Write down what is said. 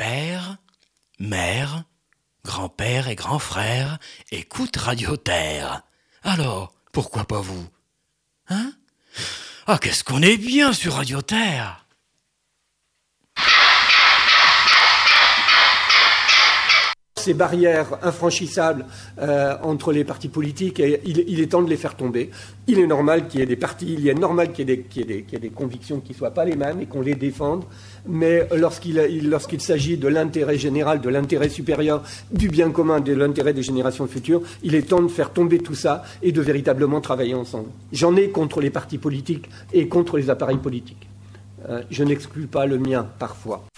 Père, mère, grand-père et grand-frère écoutent Radio Terre. Alors, pourquoi pas vous? Hein? Ah, qu'est-ce qu'on est bien sur Radio Terre! Ces barrières infranchissables entre les partis politiques, et il est temps de les faire tomber. Il est normal qu'il y ait des partis, il est normal qu'il y ait des convictions qui ne soient pas les mêmes et qu'on les défende. Mais lorsqu'il s'agit de l'intérêt général, de l'intérêt supérieur, du bien commun, de l'intérêt des générations futures, il est temps de faire tomber tout ça et de véritablement travailler ensemble. J'en ai contre les partis politiques et contre les appareils politiques. Je n'exclus pas le mien parfois.